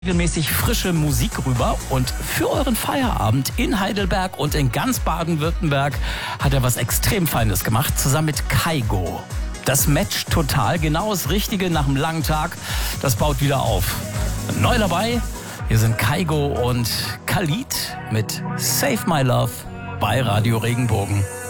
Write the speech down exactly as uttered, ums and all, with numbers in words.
regelmäßig frische Musik rüber und für euren Feierabend in Heidelberg und in ganz Baden-Württemberg hat er was extrem Feines gemacht, zusammen mit Kygo. Das matcht total, genau das Richtige nach einem langen Tag, das baut wieder auf. Neu dabei, hier sind Kygo und Khalid mit Save My Love bei Radio Regenbogen.